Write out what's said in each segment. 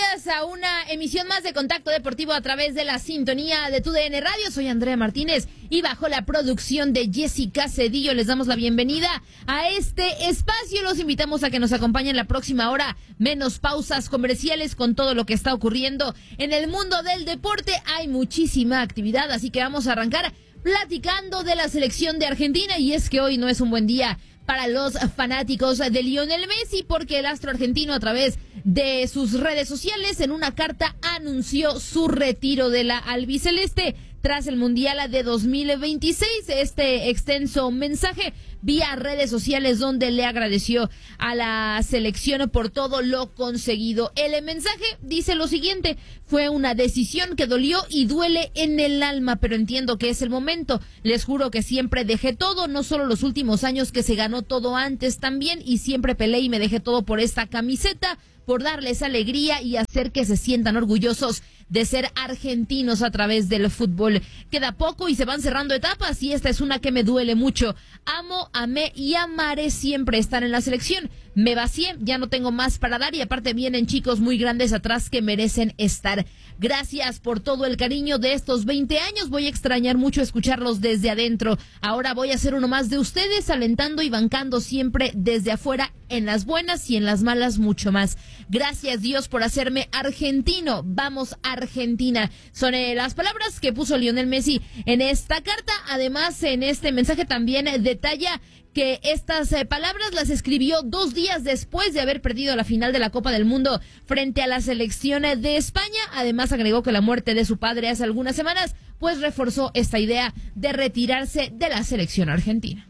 bienvenidas a una emisión más de Contacto Deportivo a través de la sintonía de TUDN Radio. Soy Andrea Martínez y bajo la producción de Jessica Cedillo les damos la bienvenida a este espacio. Los invitamos a que nos acompañen la próxima hora, menos pausas comerciales con todo lo que está ocurriendo en el mundo del deporte. Hay muchísima actividad, así que vamos a arrancar platicando de la selección de Argentina, y es que hoy no es un buen día para los fanáticos de Lionel Messi, porque el astro argentino a través de sus redes sociales en una carta anunció su retiro de la albiceleste tras el Mundial de 2026. Este extenso mensaje vía redes sociales donde le agradeció a la selección por todo lo conseguido. El mensaje dice lo siguiente: fue una decisión que dolió y duele en el alma, pero entiendo que es el momento. Les juro que siempre dejé todo, no solo los últimos años que se ganó todo antes también, y siempre peleé y me dejé todo por esta camiseta, por darles alegría y hacer que se sientan orgullosos de ser argentinos a través del fútbol. Queda poco y se van cerrando etapas, y esta es una que me duele mucho. Amo, amé y amaré siempre estar en la selección. Me vacié, ya no tengo más para dar, y aparte vienen chicos muy grandes atrás que merecen estar. Gracias por todo el cariño de estos 20 años. Voy a extrañar mucho escucharlos desde adentro. Ahora voy a ser uno más de ustedes, alentando y bancando siempre desde afuera, en las buenas y en las malas mucho más. Gracias Dios por hacerme argentino. Vamos Argentina. Son las palabras que puso Lionel Messi en esta carta. Además, en este mensaje también detalla que estas palabras las escribió 2 días después de haber perdido la final de la Copa del Mundo frente a la selección de España. Además, agregó que la muerte de su padre hace algunas semanas pues reforzó esta idea de retirarse de la selección argentina.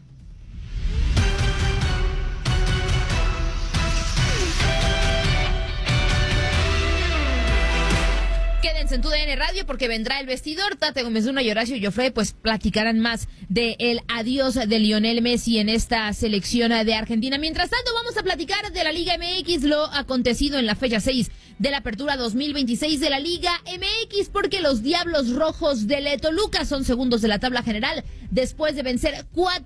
Quédense en TUDN Radio porque vendrá el vestidor. Tate Gómez Luna y Horacio Joffre pues platicarán más del adiós de Lionel Messi en esta selección de Argentina. Mientras tanto, vamos a platicar de la Liga MX, lo acontecido en la fecha 6 de la apertura 2026 de la Liga MX, porque los Diablos Rojos del Toluca son segundos de la tabla general después de vencer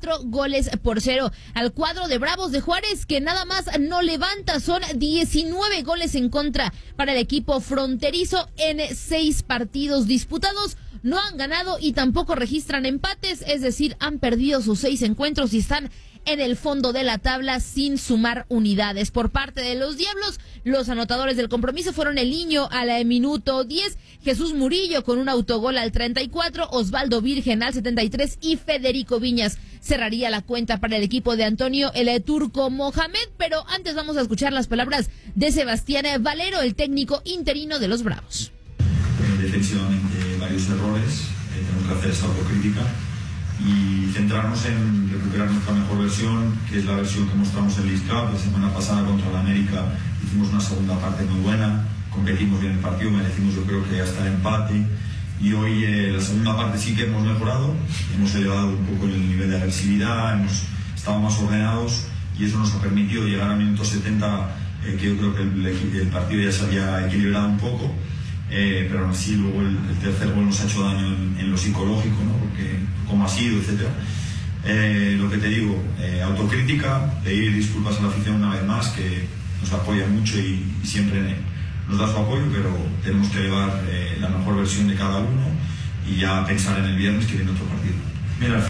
4-0 al cuadro de Bravos de Juárez, que nada más no levanta. Son 19 goles en contra para el equipo fronterizo en 6 partidos disputados. No han ganado y tampoco registran empates, es decir, han perdido sus 6 encuentros y están en el fondo de la tabla sin sumar unidades. Por parte de los Diablos, los anotadores del compromiso fueron el Niño al minuto 10, Jesús Murillo con un autogol al 34, Osvaldo Virgen al 73 y Federico Viñas cerraría la cuenta para el equipo de Antonio el Turco Mohamed. Pero antes vamos a escuchar las palabras de Sebastián Valero, el técnico interino de los Bravos. Defensivamente varios errores, tenemos que hacer esta autocrítica y centrarnos en recuperar nuestra mejor versión, que es la versión que mostramos en League Cup. La semana pasada contra el América hicimos una segunda parte muy buena, competimos bien el partido, merecimos yo creo que hasta el empate, y hoy la segunda parte sí que hemos mejorado, hemos elevado un poco el nivel de agresividad, hemos estado más ordenados, y eso nos ha permitido llegar al minuto 70, que yo creo que el partido ya se había equilibrado un poco. Pero aún así luego el tercer gol nos ha hecho daño en lo psicológico, ¿no? Porque cómo ha sido, etcétera. Lo que te digo, autocrítica, pedir disculpas a la afición una vez más, que nos apoya mucho y siempre nos da su apoyo, pero tenemos que elevar la mejor versión de cada uno y ya pensar en el viernes que viene otro partido. Mira.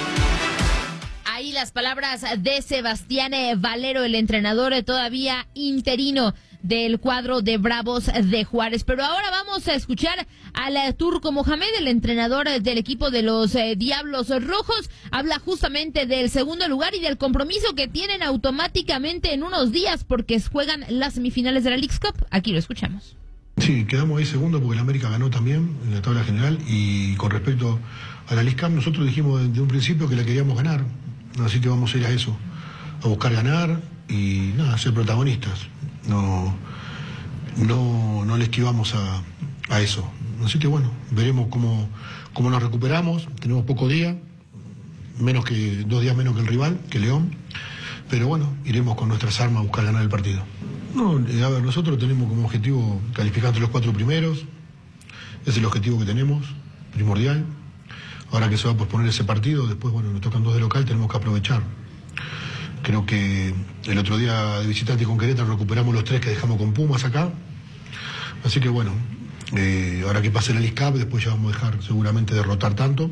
Ahí las palabras de Sebastián Valero, el entrenador todavía interino del cuadro de Bravos de Juárez. Pero ahora vamos a escuchar al Turco Mohamed, el entrenador del equipo de los Diablos Rojos. Habla justamente del segundo lugar y del compromiso que tienen automáticamente en unos días, porque juegan las semifinales de la League Cup. Aquí lo escuchamos. Sí, quedamos ahí segundo porque el América ganó también en la tabla general, y con respecto a la League Cup nosotros dijimos desde un principio que la queríamos ganar, así que vamos a ir a eso, a buscar ganar y nada, ser protagonistas. No le esquivamos a eso. Así que bueno, veremos cómo nos recuperamos. Tenemos poco día, 2 días menos que el rival, que León. Pero bueno, iremos con nuestras armas a buscar ganar el partido. No, a ver, nosotros tenemos como objetivo calificar entre los 4 primeros. Es el objetivo que tenemos, primordial. Ahora que se va a posponer ese partido, después bueno, nos tocan 2 de local, tenemos que aprovechar. Creo que el otro día de visitante con Querétaro recuperamos los 3 que dejamos con Pumas acá. Así que bueno, ahora que pase la League Cup, después ya vamos a dejar seguramente de rotar tanto,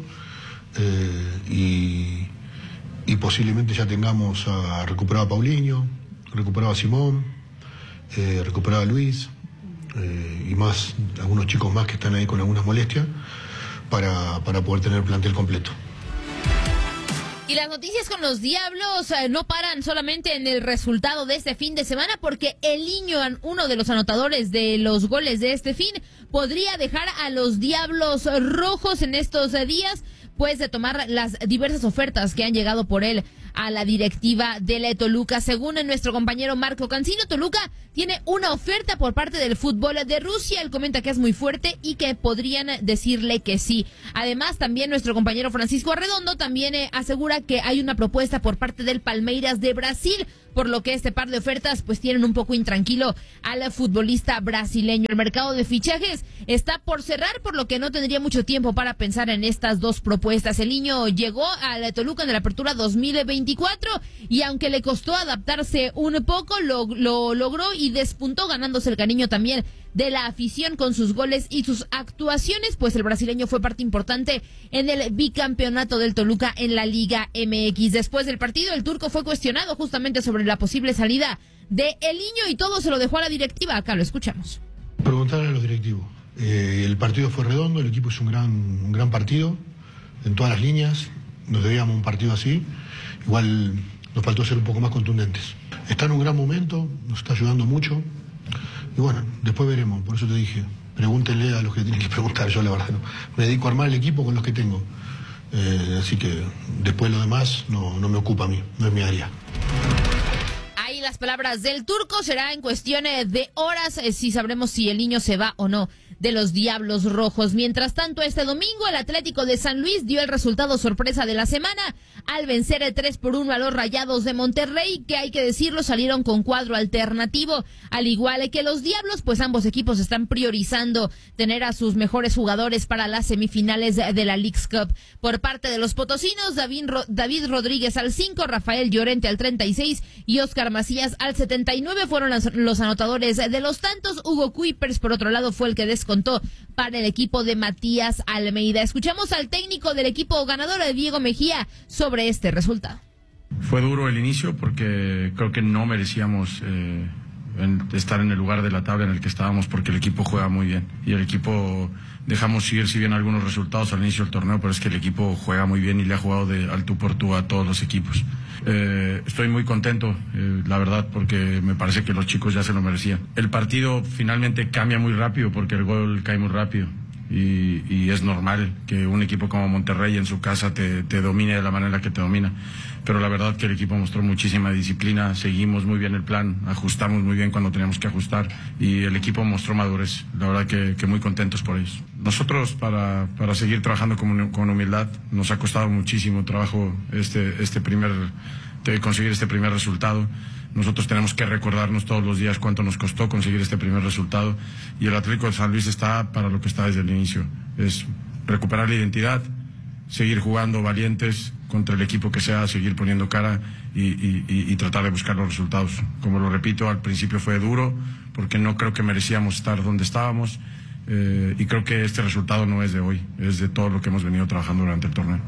y posiblemente ya tengamos recuperado a Paulinho, recuperado a Simón, recuperado a Luis, y más algunos chicos más que están ahí con algunas molestias para poder tener plantel completo. Y las noticias con los Diablos no paran solamente en el resultado de este fin de semana, porque Eliño, uno de los anotadores de los goles de este fin, podría dejar a los Diablos Rojos en estos días, pues de tomar las diversas ofertas que han llegado por él a la directiva de la Toluca. Según nuestro compañero Marco Cancino, Toluca tiene una oferta por parte del fútbol de Rusia. Él comenta que es muy fuerte y que podrían decirle que sí. Además, también nuestro compañero Francisco Arredondo también asegura que hay una propuesta por parte del Palmeiras de Brasil, por lo que este par de ofertas pues tienen un poco intranquilo al futbolista brasileño. El mercado de fichajes está por cerrar, por lo que no tendría mucho tiempo para pensar en estas dos propuestas. El niño llegó a la Toluca en la apertura 2024 y aunque le costó adaptarse un poco, lo logró y despuntó, ganándose el cariño también de la afición con sus goles y sus actuaciones, pues el brasileño fue parte importante en el bicampeonato del Toluca en la Liga MX. Después del partido, el turco fue cuestionado justamente sobre la posible salida de Eliño y todo se lo dejó a la directiva. Acá lo escuchamos. Preguntarle a los directivos. El partido fue redondo, el equipo hizo un gran partido en todas las líneas. Nos debíamos un partido así. Igual nos faltó ser un poco más contundentes. Está en un gran momento, nos está ayudando mucho. Y bueno, después veremos, por eso te dije, pregúntenle a los que tienen que preguntar. Yo la verdad no me dedico a armar el equipo con los que tengo, así que después lo demás no me ocupa a mí, no es mi área. Ahí las palabras del turco, será en cuestión de horas si sabremos si el niño se va o no de los Diablos Rojos. Mientras tanto, este domingo el Atlético de San Luis dio el resultado sorpresa de la semana al vencer 3-1 a los Rayados de Monterrey, que hay que decirlo, salieron con cuadro alternativo, al igual que los Diablos, pues ambos equipos están priorizando tener a sus mejores jugadores para las semifinales de la Leagues Cup. Por parte de los potosinos, David Rodríguez al 5, Rafael Llorente al 36 y Oscar Macías al 79 fueron los anotadores de los tantos. Hugo Kuipers, por otro lado, fue el que descontó para el equipo de Matías Almeida. Escuchamos al técnico del equipo ganador, Diego Mejía, sobre este resultado. Fue duro el inicio porque creo que no merecíamos estar en el lugar de la tabla en el que estábamos, porque el equipo juega muy bien y el equipo dejamos ir si bien algunos resultados al inicio del torneo, pero es que el equipo juega muy bien y le ha jugado de al tú por tú a todos los equipos. Estoy muy contento, la verdad, porque me parece que los chicos ya se lo merecían. El partido finalmente cambia muy rápido porque el gol cae muy rápido y es normal que un equipo como Monterrey en su casa te domine de la manera que te domina, pero la verdad que el equipo mostró muchísima disciplina, seguimos muy bien el plan, ajustamos muy bien cuando teníamos que ajustar y el equipo mostró madurez. La verdad que muy contentos por ellos. Nosotros para seguir trabajando con humildad, nos ha costado muchísimo trabajo conseguir este primer resultado. Nosotros tenemos que recordarnos todos los días cuánto nos costó conseguir este primer resultado y el Atlético de San Luis está para lo que está desde el inicio, es recuperar la identidad, seguir jugando valientes contra el equipo que sea, seguir poniendo cara y tratar de buscar los resultados. Como lo repito, al principio fue duro porque no creo que merecíamos estar donde estábamos y creo que este resultado no es de hoy, es de todo lo que hemos venido trabajando durante el torneo.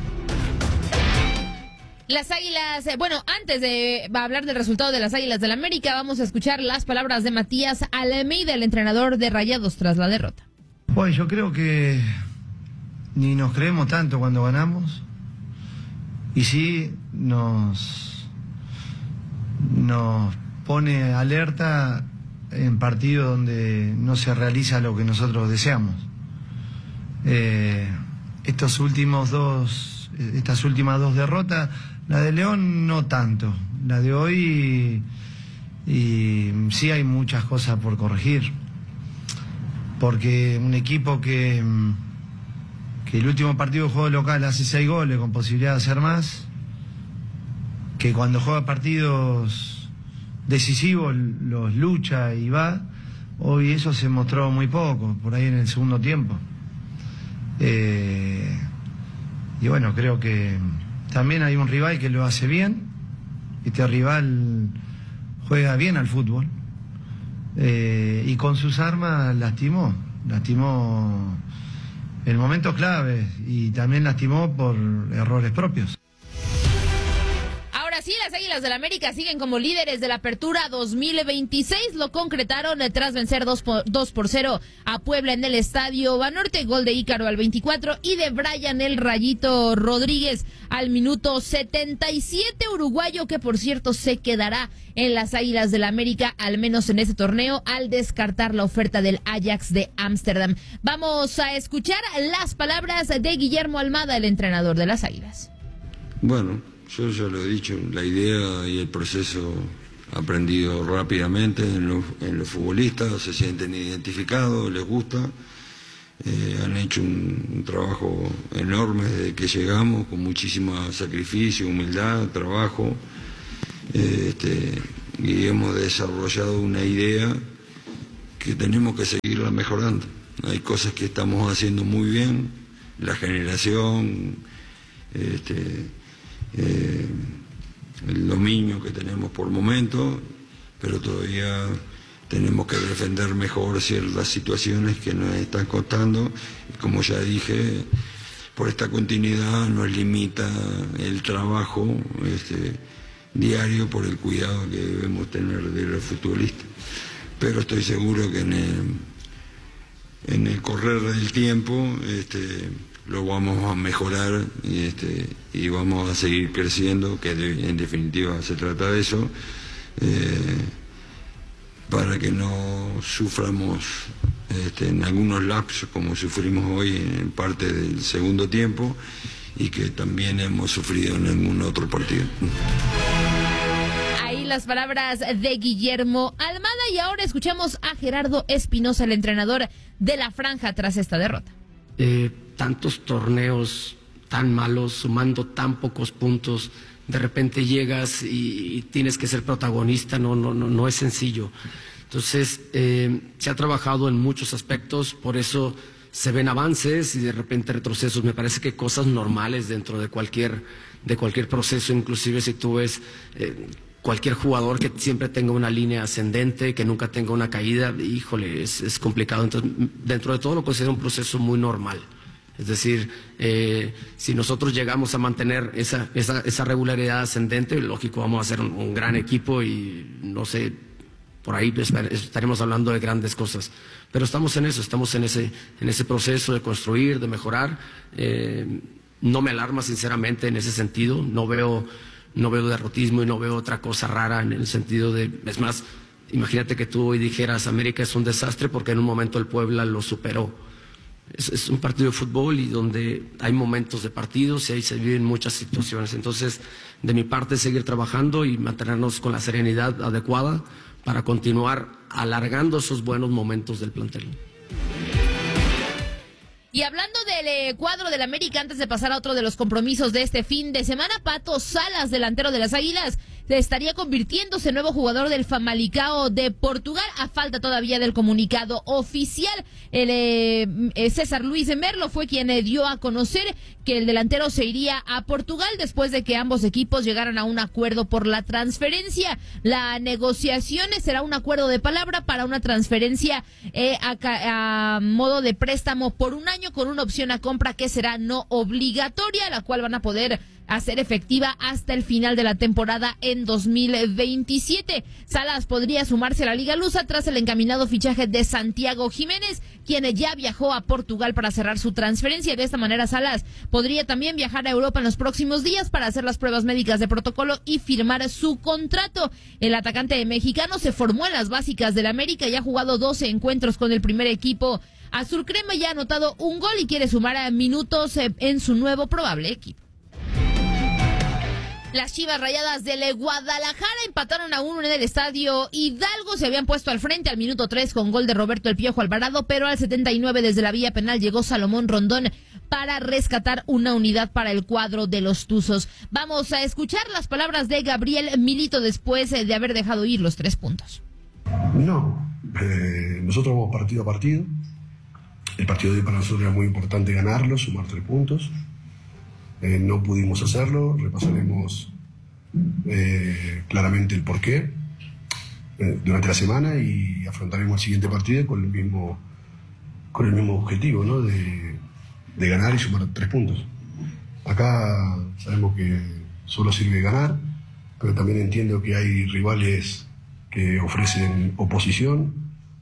Las Águilas, antes de hablar del resultado de las Águilas del América, vamos a escuchar las palabras de Matías Almeida, el entrenador de Rayados tras la derrota. Bueno, yo creo que ni nos creemos tanto cuando ganamos y sí nos pone alerta en partidos donde no se realiza lo que nosotros deseamos. Estas últimas dos derrotas, la de León no tanto, la de hoy y sí hay muchas cosas por corregir, porque un equipo que el último partido de juego local hace 6 goles con posibilidad de hacer más, que cuando juega partidos decisivos los lucha y va, hoy eso se mostró muy poco, por ahí en el segundo tiempo. Y bueno, creo que también hay un rival que lo hace bien. Este rival juega bien al fútbol. y con sus armas lastimó en momentos claves y también lastimó por errores propios. Ahora sí, las Águilas del América siguen como líderes de la Apertura 2026. Lo concretaron tras vencer 2-0 a Puebla en el Estadio Banorte. Gol de Ícaro al 24 y de Brian el Rayito Rodríguez al minuto 77. Uruguayo que, por cierto, se quedará en las Águilas del América, al menos en este torneo, al descartar la oferta del Ajax de Ámsterdam. Vamos a escuchar las palabras de Guillermo Almada, el entrenador de las Águilas. Bueno, yo ya lo he dicho, la idea y el proceso aprendido rápidamente en los futbolistas, se sienten identificados, les gusta, han hecho un trabajo enorme desde que llegamos, con muchísimo sacrificio, humildad, trabajo, y hemos desarrollado una idea que tenemos que seguirla mejorando. Hay cosas que estamos haciendo muy bien, la generación, el dominio que tenemos por momento, pero todavía tenemos que defender mejor ciertas situaciones que nos están costando, y como ya dije, por esta continuidad nos limita el trabajo diario por el cuidado que debemos tener de los futbolistas. Pero estoy seguro que en el correr del tiempo lo vamos a mejorar y vamos a seguir creciendo, que en definitiva se trata de eso, para que no suframos en algunos lapsos como sufrimos hoy en parte del segundo tiempo, y que también hemos sufrido en algún otro partido. Ahí las palabras de Guillermo Almada, y ahora escuchamos a Gerardo Espinosa, el entrenador de la Franja, tras esta derrota. Tantos torneos tan malos, sumando tan pocos puntos, de repente llegas y tienes que ser protagonista, no es sencillo. Entonces, se ha trabajado en muchos aspectos, por eso se ven avances y de repente retrocesos. Me parece que cosas normales dentro de cualquier proceso, inclusive si tú ves cualquier jugador que siempre tenga una línea ascendente, que nunca tenga una caída, híjole, es complicado. Entonces, dentro de todo lo considero un proceso muy normal. Es decir, si nosotros llegamos a mantener esa regularidad ascendente, lógico, vamos a ser un gran equipo y no sé, por ahí estaremos hablando de grandes cosas. Pero estamos en eso, estamos en ese proceso de construir, de mejorar. No me alarma sinceramente en ese sentido, no veo derrotismo y no veo otra cosa rara en el sentido de, es más, imagínate que tú hoy dijeras América es un desastre porque en un momento el Puebla lo superó. Es un partido de fútbol y donde hay momentos de partidos y ahí se viven muchas situaciones. Entonces, de mi parte, seguir trabajando y mantenernos con la serenidad adecuada para continuar alargando esos buenos momentos del plantel. Y hablando del cuadro del América, antes de pasar a otro de los compromisos de este fin de semana, Pato Salas, delantero de las Águilas, estaría convirtiéndose en nuevo jugador del Famalicão de Portugal, a falta todavía del comunicado oficial. César Luis Merlo fue quien dio a conocer que el delantero se iría a Portugal después de que ambos equipos llegaran a un acuerdo por la transferencia. La negociación será un acuerdo de palabra para una transferencia a modo de préstamo por un año, con una opción a compra que será no obligatoria, la cual van a poder hacer efectiva hasta el final de la temporada en 2027. Salas podría sumarse a la Liga Lusa tras el encaminado fichaje de Santiago Jiménez, quien ya viajó a Portugal para cerrar su transferencia. De esta manera, Salas podría también viajar a Europa en los próximos días para hacer las pruebas médicas de protocolo y firmar su contrato. El atacante mexicano se formó en las básicas del América y ha jugado 12 encuentros con el primer equipo azul crema, ya ha anotado un gol y quiere sumar a minutos en su nuevo probable equipo. Las Chivas Rayadas del Guadalajara empataron a 1 en el estadio Hidalgo. Se habían puesto al frente al minuto 3 con gol de Roberto El Piojo Alvarado, pero al 79 desde la vía penal llegó Salomón Rondón para rescatar una unidad para el cuadro de los Tuzos. Vamos a escuchar las palabras de Gabriel Milito después de haber dejado ir los 3 puntos. No, nosotros vamos partido a partido. El partido de hoy para nosotros era muy importante ganarlo, sumar 3 puntos. No pudimos hacerlo, repasaremos claramente el porqué. durante la semana y afrontaremos el siguiente partido con el mismo objetivo, ¿no? De ganar y sumar 3 puntos. Acá sabemos que solo sirve ganar, pero también entiendo que hay rivales que ofrecen oposición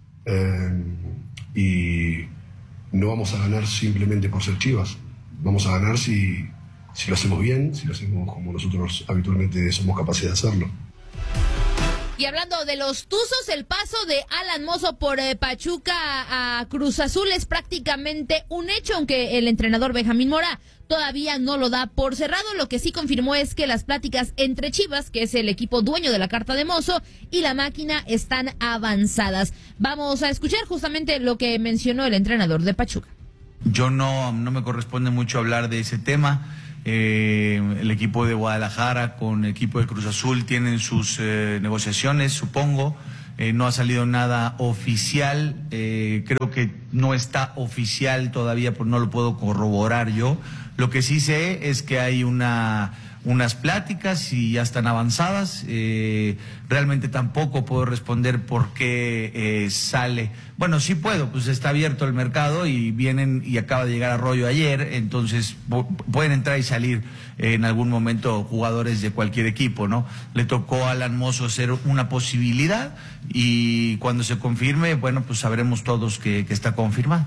y no vamos a ganar simplemente por ser Chivas. Vamos a ganar si lo hacemos bien, si lo hacemos como nosotros habitualmente somos capaces de hacerlo. Y hablando de los Tuzos, el paso de Alan Mozo por Pachuca a Cruz Azul es prácticamente un hecho, aunque el entrenador Benjamín Mora todavía no lo da por cerrado. Lo que sí confirmó es que las pláticas entre Chivas, que es el equipo dueño de la carta de Mozo, y la máquina están avanzadas. Vamos a escuchar justamente lo que mencionó el entrenador de Pachuca. Yo no me corresponde mucho hablar de ese tema. El equipo de Guadalajara con el equipo de Cruz Azul tienen sus negociaciones, supongo. No ha salido nada oficial. Creo que no está oficial todavía, pues no lo puedo corroborar yo. Lo que sí sé es que hay unas pláticas y ya están avanzadas. Realmente tampoco puedo responder por qué sale. Bueno, sí puedo, pues está abierto el mercado y vienen, y acaba de llegar Arroyo ayer, entonces pueden entrar y salir en algún momento jugadores de cualquier equipo, ¿no? Le tocó a Alan Mozo ser una posibilidad y cuando se confirme, bueno, pues sabremos todos que está confirmado.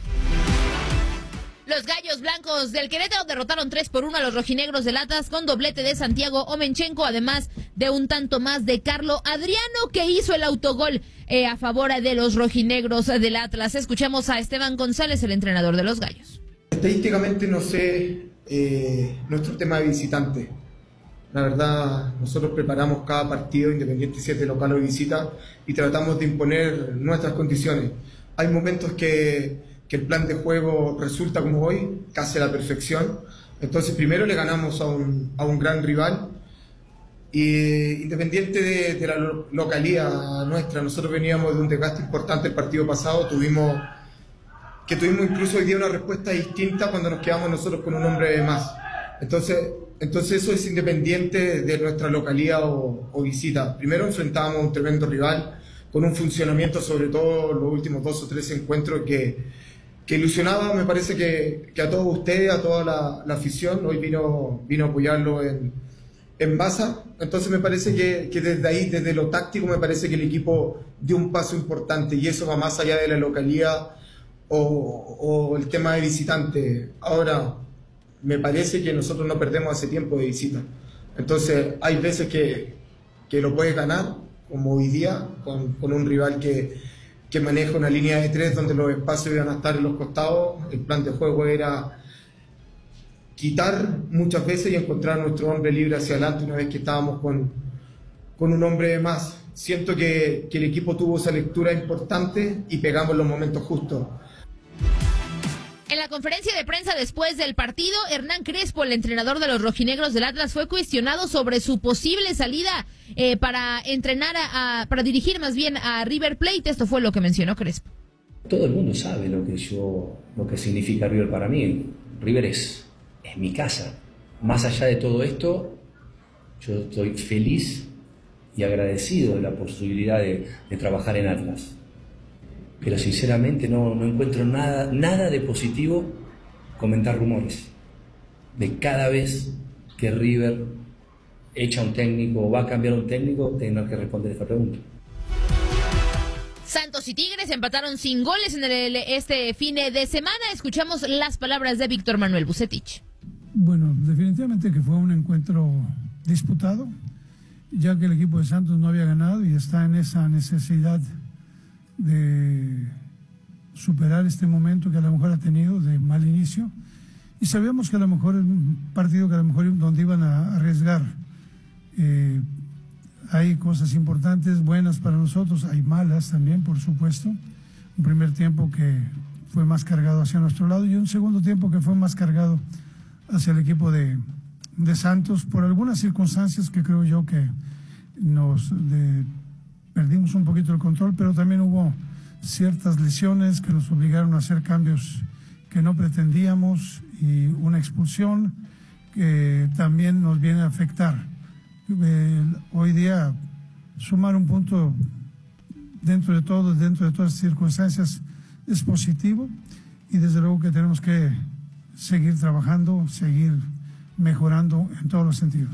Los Gallos Blancos del Querétaro derrotaron 3-1 a los rojinegros del Atlas con doblete de Santiago Omenchenko, además de un tanto más de Carlo Adriano, que hizo el autogol a favor de los rojinegros del Atlas. Escuchamos a Esteban González, el entrenador de los Gallos. Estadísticamente no sé nuestro tema de visitante. La verdad, nosotros preparamos cada partido, independiente si es de local o de visita, y tratamos de imponer nuestras condiciones. Hay momentos que el plan de juego resulta como hoy, casi a la perfección. Entonces primero le ganamos a un gran rival, y independiente de la localía nuestra, nosotros veníamos de un desgaste importante el partido pasado, tuvimos incluso hoy día una respuesta distinta cuando nos quedamos nosotros con un hombre de más. Entonces eso es independiente de nuestra localía o visita. Primero enfrentábamos a un tremendo rival con un funcionamiento, sobre todo los últimos 2 o 3 encuentros, que ilusionaba, me parece que a todos ustedes, a toda la afición. Hoy vino a apoyarlo en Baza. Entonces me parece que desde ahí, desde lo táctico, me parece que el equipo dio un paso importante, y eso va más allá de la localía o el tema de visitante. Ahora, me parece que nosotros no perdemos hace tiempo de visita. Entonces hay veces que lo puedes ganar, como hoy día, con un rival que maneja una línea de 3 donde los espacios iban a estar en los costados. El plan de juego era quitar muchas veces y encontrar a nuestro hombre libre hacia adelante una vez que estábamos con un hombre de más. Siento que el equipo tuvo esa lectura importante y pegamos los momentos justos. En la conferencia de prensa después del partido, Hernán Crespo, el entrenador de los rojinegros del Atlas, fue cuestionado sobre su posible salida para entrenar, para dirigir más bien a River Plate. Esto fue lo que mencionó Crespo. Todo el mundo sabe lo que significa River para mí. River es mi casa. Más allá de todo esto, yo estoy feliz y agradecido de la posibilidad de trabajar en Atlas. Pero sinceramente no encuentro nada de positivo comentar rumores de cada vez que River echa un técnico o va a cambiar un técnico, tengo que responder esta pregunta. Santos y Tigres empataron sin goles en este fin de semana. Escuchamos las palabras de Víctor Manuel Vucetich. Bueno, definitivamente que fue un encuentro disputado, ya que el equipo de Santos no había ganado y está en esa necesidad de superar este momento que a lo mejor ha tenido de mal inicio, y sabíamos que a lo mejor es un partido que a lo mejor donde iban a arriesgar. Hay cosas importantes, buenas para nosotros, hay malas también, por supuesto. Un primer tiempo que fue más cargado hacia nuestro lado y un segundo tiempo que fue más cargado hacia el equipo de Santos, por algunas circunstancias que creo yo que perdimos un poquito el control, pero también hubo ciertas lesiones que nos obligaron a hacer cambios que no pretendíamos y una expulsión que también nos viene a afectar. Hoy día sumar un punto dentro de todo, dentro de todas las circunstancias, es positivo y desde luego que tenemos que seguir trabajando, seguir mejorando en todos los sentidos.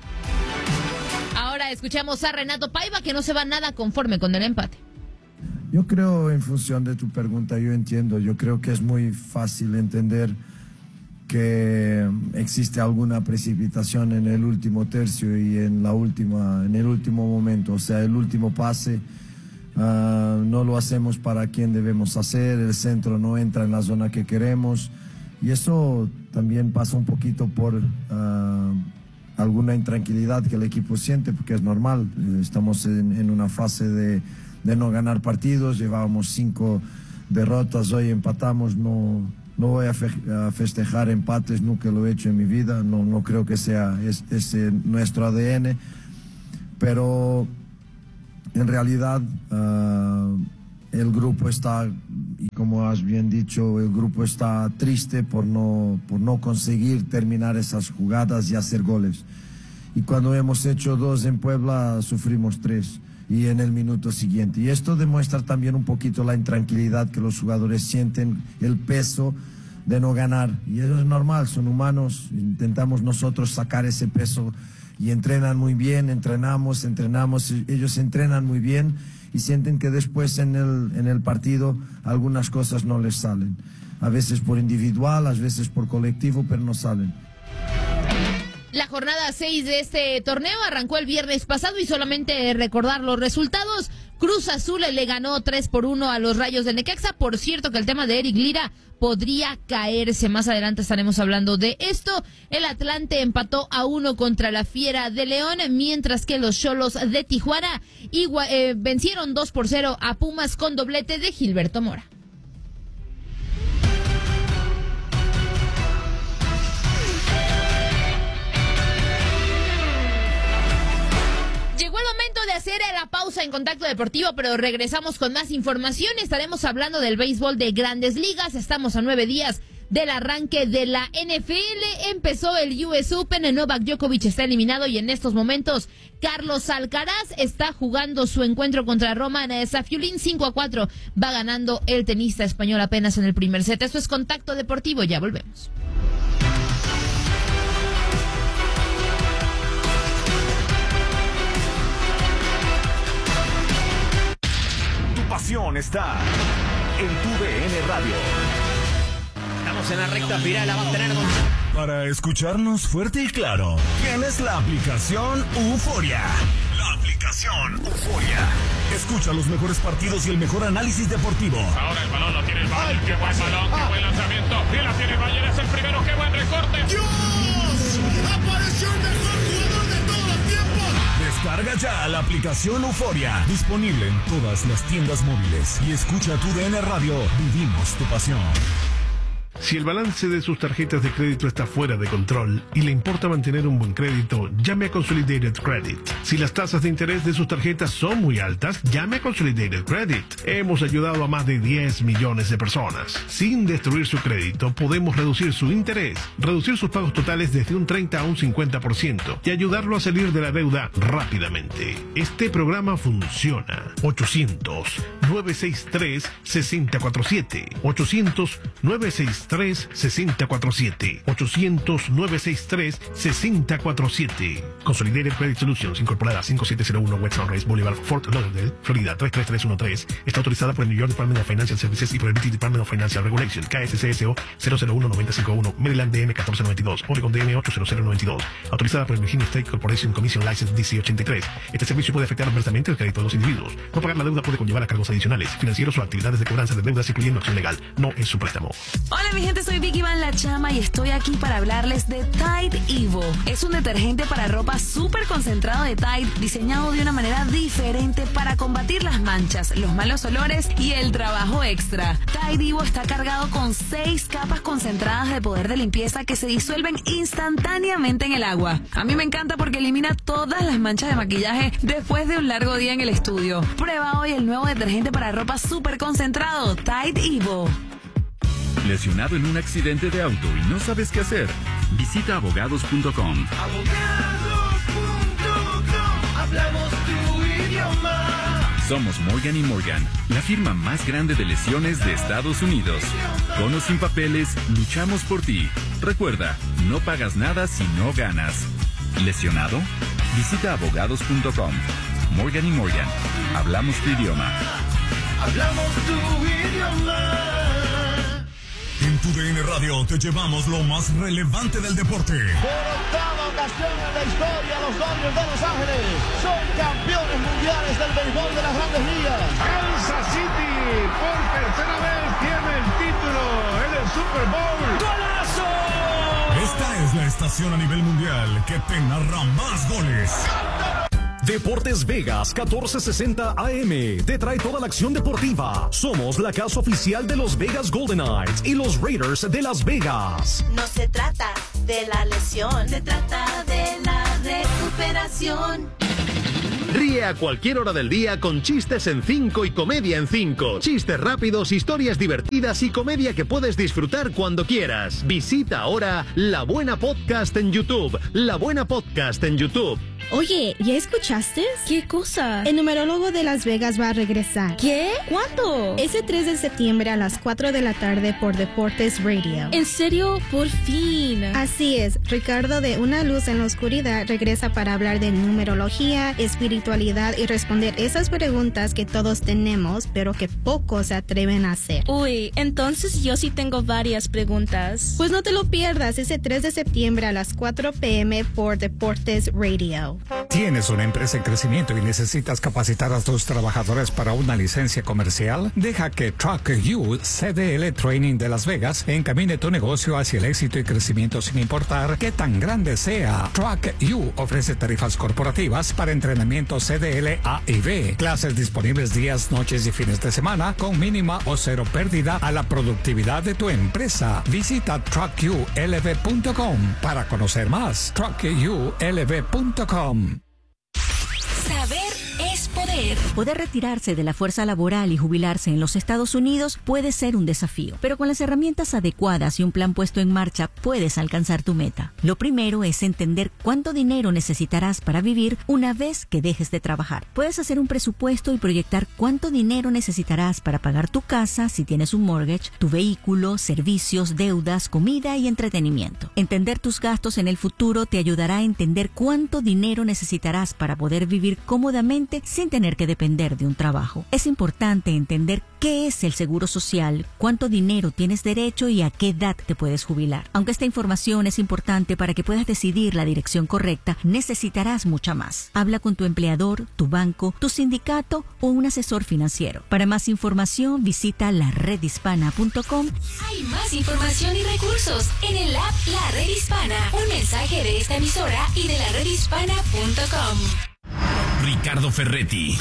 Ahora escuchamos a Renato Paiva, que no se va nada conforme con el empate. Yo creo, en función de tu pregunta, yo creo que es muy fácil entender que existe alguna precipitación en el último tercio y en el último momento, o sea, el último pase. No lo hacemos para quien debemos hacer, el centro no entra en la zona que queremos y eso también pasa un poquito por alguna intranquilidad que el equipo siente, porque es normal, estamos en una fase de no ganar partidos, llevábamos 5 derrotas, hoy empatamos, no voy a festejar empates, nunca lo he hecho en mi vida, no creo que sea ese nuestro ADN, pero en realidad el grupo está, y como has bien dicho, el grupo está triste por no conseguir terminar esas jugadas y hacer goles. Y cuando hemos hecho 2 en Puebla, sufrimos 3 y en el minuto siguiente. Y esto demuestra también un poquito la intranquilidad que los jugadores sienten, el peso de no ganar. Y eso es normal, son humanos, intentamos nosotros sacar ese peso y entrenan muy bien, entrenamos, ellos entrenan muy bien y sienten que después en el partido algunas cosas no les salen. A veces por individual, a veces por colectivo, pero no salen. La jornada 6 de este torneo arrancó el viernes pasado y solamente recordar los resultados. Cruz Azul le ganó 3-1 a los Rayos del Necaxa. Por cierto que el tema de Eric Lira podría caerse. Más adelante estaremos hablando de esto. El Atlante empató 1 contra la Fiera de León, mientras que los Xolos de Tijuana vencieron 2-0 a Pumas con doblete de Gilberto Mora. Llegó el momento de hacer la pausa en Contacto Deportivo, pero regresamos con más información. Estaremos hablando del béisbol de Grandes Ligas. Estamos a 9 días del arranque de la NFL. Empezó el US Open, Novak Djokovic está eliminado y en estos momentos Carlos Alcaraz está jugando su encuentro contra Roman Safiullin 5-4. Va ganando el tenista español apenas en el primer set. Esto es Contacto Deportivo, ya volvemos. Pasión está en tu DN Radio. Estamos en la recta final, la va a tener Para escucharnos fuerte y claro, tienes la aplicación Euforia. La aplicación Euforia. Escucha los mejores partidos y el mejor análisis deportivo. Ahora el balón lo tiene el Bayern. Qué buen balón, qué buen lanzamiento. Y la tiene el Bayern, es el primero, qué buen recorte. ¡Dios! ¡Apareció el mejor jugador de todos los tiempos! Descarga ya la aplicación Euforia. Disponible en todas las tiendas móviles. Y escucha tu DN Radio. Vivimos tu pasión. Si el balance de sus tarjetas de crédito está fuera de control y le importa mantener un buen crédito, llame a Consolidated Credit. Si las tasas de interés de sus tarjetas son muy altas, llame a Consolidated Credit. Hemos ayudado a más de 10 millones de personas. Sin destruir su crédito, podemos reducir su interés, reducir sus pagos totales desde un 30 a un 50% y ayudarlo a salir de la deuda rápidamente. Este programa funciona. 800-963-6047. 800-963-6047. 800-963-6047. Consolidated Credit Solutions, incorporada 5701 West Sunrise Boulevard, Fort Lauderdale, Florida 33313. Está autorizada por el New York Department of Financial Services y por el British Department of Financial Regulation, KSCSO 001951, Maryland DM 1492, Oregon DM 80092. Autorizada por el Virginia State Corporation Commission License DC 83. Este servicio puede afectar adversamente el crédito de los individuos. No pagar la deuda puede conllevar a cargos adicionales, financieros o actividades de cobranza de deudas, incluyendo acción legal. No es su préstamo. Hola mi gente, soy Vicky Van La Chama y estoy aquí para hablarles de Tide Evo. Es un detergente para ropa súper concentrado de Tide, diseñado de una manera diferente para combatir las manchas, los malos olores y el trabajo extra. Tide Evo está cargado con 6 capas concentradas de poder de limpieza que se disuelven instantáneamente en el agua. A mí me encanta porque elimina todas las manchas de maquillaje después de un largo día en el estudio. Prueba hoy el nuevo detergente para ropa súper concentrado, Tide Evo. ¿Lesionado en un accidente de auto y no sabes qué hacer? Visita abogados.com. Abogados.com, hablamos tu idioma. Somos Morgan & Morgan, la firma más grande de lesiones de Estados Unidos. Con o sin papeles, luchamos por ti. Recuerda, no pagas nada si no ganas. ¿Lesionado? Visita abogados.com. Morgan & Morgan. Hablamos tu idioma. Hablamos tu idioma. En tu DN Radio te llevamos lo más relevante del deporte. Por octava ocasión en la historia, los Dodgers de Los Ángeles son campeones mundiales del béisbol de las Grandes Ligas. Kansas City por tercera vez tiene el título en el Super Bowl. ¡Golazo! Esta es la estación a nivel mundial que te narra más goles. Deportes Vegas 1460 AM te trae toda la acción deportiva. Somos la casa oficial de los Vegas Golden Knights y los Raiders de Las Vegas. No se trata de la lesión, se trata de la recuperación. Ríe a cualquier hora del día con Chistes en 5 y Comedia en 5. Chistes rápidos, historias divertidas y comedia que puedes disfrutar cuando quieras. Visita ahora La Buena Podcast en YouTube. La Buena Podcast en YouTube. Oye, ¿ya escuchaste? ¿Qué cosa? El numerólogo de Las Vegas va a regresar. ¿Qué? ¿Cuándo? Ese 3 de septiembre a las 4 de la tarde por Deportes Radio. ¿En serio? Por fin. Así es. Ricardo de Una Luz en la Oscuridad regresa para hablar de numerología, espiritualidad y responder esas preguntas que todos tenemos, pero que pocos se atreven a hacer. Uy, entonces yo sí tengo varias preguntas. Pues no te lo pierdas ese 3 de septiembre a las 4 p.m. por Deportes Radio. ¿Tienes una empresa en crecimiento y necesitas capacitar a tus trabajadores para una licencia comercial? Deja que Truck You CDL Training de Las Vegas encamine tu negocio hacia el éxito y crecimiento sin importar qué tan grande sea. Truck You ofrece tarifas corporativas para entrenamiento CDL A y B, clases disponibles días, noches y fines de semana con mínima o cero pérdida a la productividad de tu empresa. Visita truckyoulv.com para conocer más. truckyoulv.com. Saber es poder. Poder retirarse de la fuerza laboral y jubilarse en los Estados Unidos puede ser un desafío, pero con las herramientas adecuadas y un plan puesto en marcha puedes alcanzar tu meta. Lo primero es entender cuánto dinero necesitarás para vivir una vez que dejes de trabajar. Puedes hacer un presupuesto y proyectar cuánto dinero necesitarás para pagar tu casa si tienes un mortgage, tu vehículo, servicios, deudas, comida y entretenimiento. Entender tus gastos en el futuro te ayudará a entender cuánto dinero necesitarás para poder vivir cómodamente sin tener que depender de un trabajo. Es importante entender qué es el seguro social, cuánto dinero tienes derecho y a qué edad te puedes jubilar. Aunque esta información es importante para que puedas decidir la dirección correcta, necesitarás mucha más. Habla con tu empleador, tu banco, tu sindicato o un asesor financiero. Para más información, visita laredhispana.com. Hay más información y recursos en el app La Red Hispana. Un mensaje de esta emisora y de laredhispana.com. Ricardo Ferretti,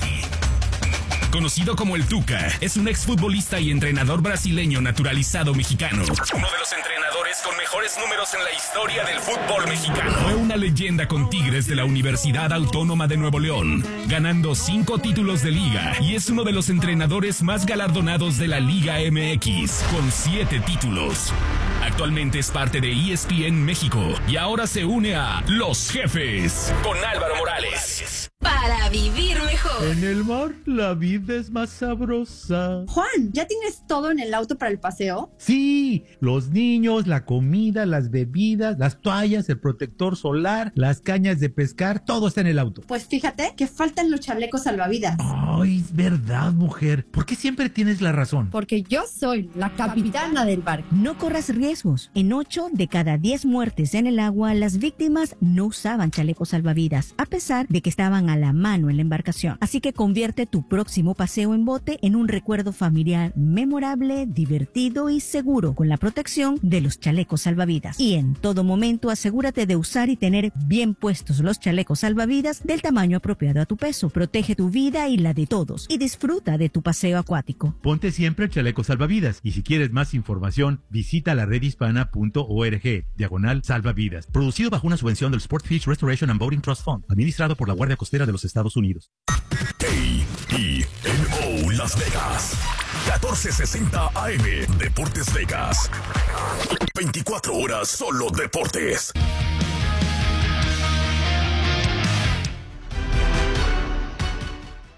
conocido como el Tuca, es un exfutbolista y entrenador brasileño naturalizado mexicano. Uno de los entrenadores con mejores números en la historia del fútbol mexicano. Fue una leyenda con Tigres de la Universidad Autónoma de Nuevo León, ganando 5 títulos de liga, y es uno de los entrenadores más galardonados de la Liga MX, con 7 títulos. Actualmente es parte de ESPN México y ahora se une a Los Jefes con Álvaro Morales. Para vivir mejor. En el mar, la vida es más sabrosa. Juan, ¿ya tienes todo en el auto para el paseo? Sí, los niños, la comida, las bebidas, las toallas, el protector solar, las cañas de pescar, todo está en el auto. Pues fíjate que faltan los chalecos salvavidas. Ay, es verdad, mujer. ¿Por qué siempre tienes la razón? Porque yo soy la capitana del barco. No corras riesgos. En 8 de cada 10 muertes en el agua, las víctimas no usaban chalecos salvavidas, a pesar de que estaban a la mano en la embarcación. Así que convierte tu próximo paseo en bote en un recuerdo familiar memorable, divertido y seguro, con la protección de los chalecos salvavidas. Y en todo momento asegúrate de usar y tener bien puestos los chalecos salvavidas del tamaño apropiado a tu peso. Protege tu vida y la de todos y disfruta de tu paseo acuático. Ponte siempre el chaleco salvavidas, y si quieres más información, visita laredhispana.org/salvavidas. Producido bajo una subvención del Sportfish Restoration and Boating Trust Fund, administrado por la Guardia Costera de los Estados Unidos. KENO Las Vegas 1460 AM Deportes Vegas. 24 horas solo deportes.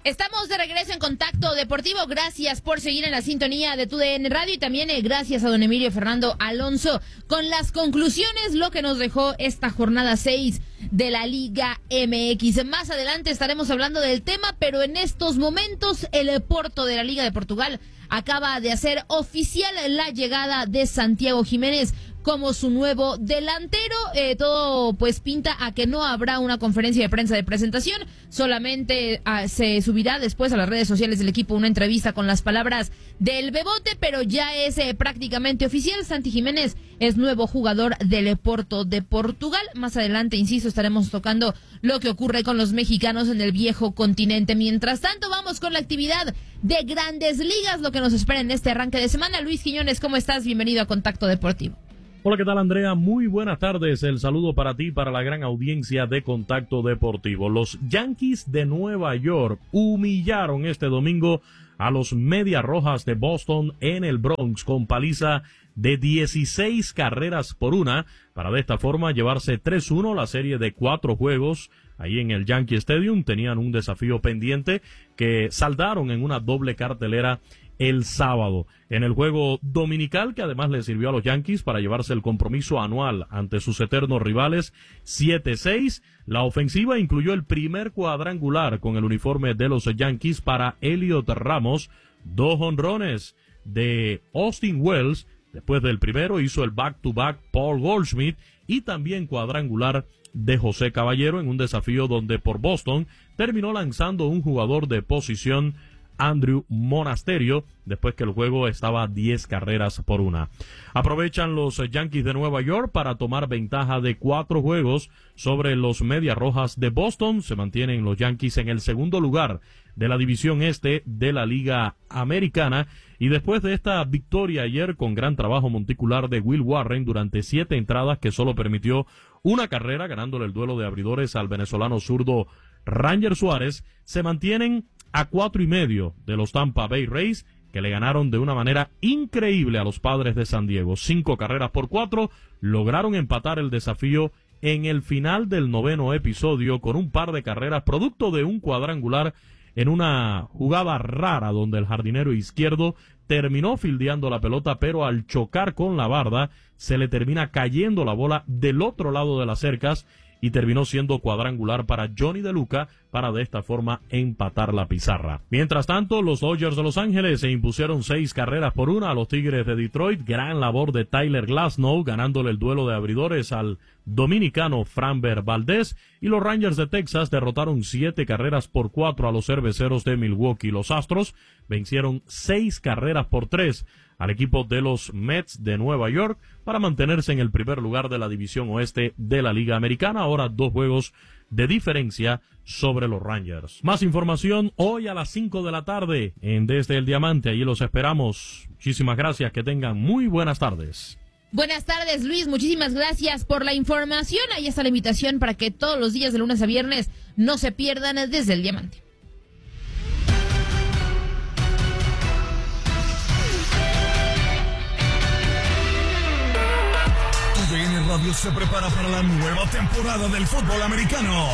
Estamos de regreso en Contacto Deportivo. Gracias por seguir en la sintonía de TUDN Radio y también gracias a don Emilio Fernando Alonso con las conclusiones, lo que nos dejó esta jornada 6 de la Liga MX. Más adelante estaremos hablando del tema, pero en estos momentos el Porto de la Liga de Portugal acaba de hacer oficial la llegada de Santiago Jiménez como su nuevo delantero. Todo pues pinta a que no habrá una conferencia de prensa de presentación, solamente se subirá después a las redes sociales del equipo una entrevista con las palabras del Bebote, pero ya es prácticamente oficial. Santi Jiménez es nuevo jugador del Porto de Portugal. Más adelante, insisto, estaremos tocando lo que ocurre con los mexicanos en el viejo continente. Mientras tanto, vamos con la actividad de Grandes Ligas, lo que nos espera en este arranque de semana. Luis Quiñones, ¿cómo estás? Bienvenido a Contacto Deportivo. Hola, ¿qué tal, Andrea? Muy buenas tardes. El saludo para ti y para la gran audiencia de Contacto Deportivo. Los Yankees de Nueva York humillaron este domingo a los Medias Rojas de Boston en el Bronx con paliza de 16 carreras por una, para de esta forma llevarse 3-1 la serie de 4 juegos ahí en el Yankee Stadium. Tenían un desafío pendiente que saldaron en una doble cartelera el sábado. En el juego dominical, que además le sirvió a los Yankees para llevarse el compromiso anual ante sus eternos rivales 7-6, la ofensiva incluyó el primer cuadrangular con el uniforme de los Yankees para Elliot Ramos, 2 jonrones de Austin Wells. Después del primero hizo el back-to-back Paul Goldschmidt y también cuadrangular de José Caballero en un desafío donde por Boston terminó lanzando un jugador de posición, Andrew Monasterio, después que el juego estaba 10 carreras por una. Aprovechan los Yankees de Nueva York para tomar ventaja de 4 juegos sobre los Medias Rojas de Boston. Se mantienen los Yankees en el segundo lugar de la división este de la Liga Americana, y después de esta victoria ayer con gran trabajo monticular de Will Warren durante 7 entradas que solo permitió una carrera, ganándole el duelo de abridores al venezolano zurdo Ranger Suárez, se mantienen a 4.5 de los Tampa Bay Rays, que le ganaron de una manera increíble a los Padres de San Diego. 5 carreras por 4, lograron empatar el desafío en el final del 9º episodio con un par de carreras producto de un cuadrangular en una jugada rara donde el jardinero izquierdo terminó fildeando la pelota, pero al chocar con la barda se le termina cayendo la bola del otro lado de las cercas y terminó siendo cuadrangular para Johnny De Luca para de esta forma empatar la pizarra. Mientras tanto, los Dodgers de Los Ángeles se impusieron 6 carreras por 1 a los Tigres de Detroit. Gran labor de Tyler Glasnow, ganándole el duelo de abridores al dominicano Framber Valdez, y los Rangers de Texas derrotaron 7 carreras por 4 a los Cerveceros de Milwaukee. Los Astros vencieron 6 carreras por 3 al equipo de los Mets de Nueva York para mantenerse en el primer lugar de la división oeste de la Liga Americana. Ahora 2 juegos de diferencia sobre los Rangers. Más información hoy a las 5 de la tarde en Desde el Diamante. Allí los esperamos. Muchísimas gracias. Que tengan muy buenas tardes. Buenas tardes, Luis. Muchísimas gracias por la información. Ahí está la invitación para que todos los días de lunes a viernes no se pierdan Desde el Diamante. TUDN Radio se prepara para la nueva temporada del fútbol americano.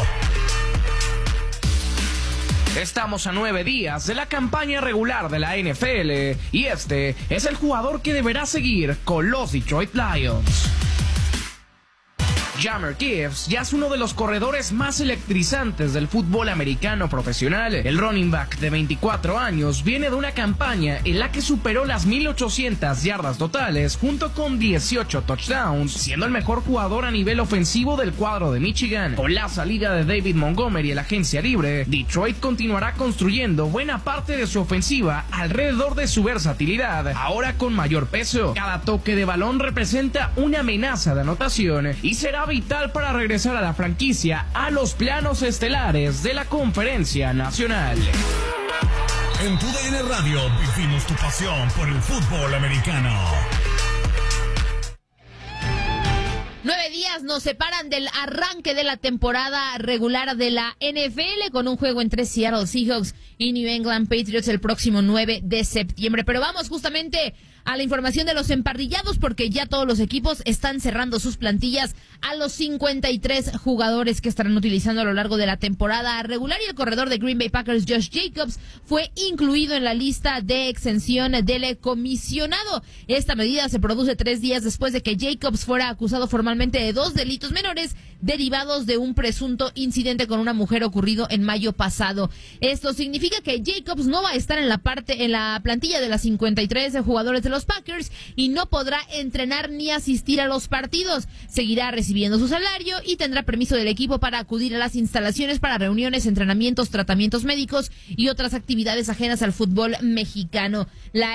Estamos a 9 días de la campaña regular de la NFL y este es el jugador que deberá seguir con los Detroit Lions. Jahmyr Gibbs ya es uno de los corredores más electrizantes del fútbol americano profesional. El running back de 24 años viene de una campaña en la que superó las 1,800 yardas totales junto con 18 touchdowns, siendo el mejor jugador a nivel ofensivo del cuadro de Michigan. Con la salida de David Montgomery en la agencia libre, Detroit continuará construyendo buena parte de su ofensiva alrededor de su versatilidad, ahora con mayor peso. Cada toque de balón representa una amenaza de anotación y será vital para regresar a la franquicia a los planos estelares de la Conferencia Nacional. En TUDN Radio vivimos tu pasión por el fútbol americano. 9 días nos separan del arranque de la temporada regular de la NFL con un juego entre Seattle Seahawks y New England Patriots el próximo 9 de septiembre. Pero vamos justamente a la información de los emparrillados, porque ya todos los equipos están cerrando sus plantillas a los 53 jugadores que estarán utilizando a lo largo de la temporada regular, y el corredor de Green Bay Packers, Josh Jacobs, fue incluido en la lista de exención del comisionado. Esta medida se produce 3 días después de que Jacobs fuera acusado formalmente de 2 delitos menores derivados de un presunto incidente con una mujer ocurrido en mayo pasado. Esto significa que Jacobs no va a estar en la plantilla de las 53 jugadores de los Packers y no podrá entrenar ni asistir a los partidos. Seguirá recibiendo su salario y tendrá permiso del equipo para acudir a las instalaciones para reuniones, entrenamientos, tratamientos médicos y otras actividades ajenas al fútbol mexicano. La